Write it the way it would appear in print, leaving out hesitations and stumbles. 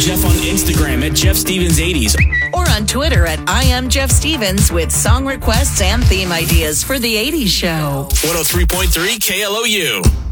Jeff on Instagram at Jeff Stevens 80s. Or on Twitter at I am Jeff Stevens with song requests and theme ideas for the 80s show. 103.3 KLOU.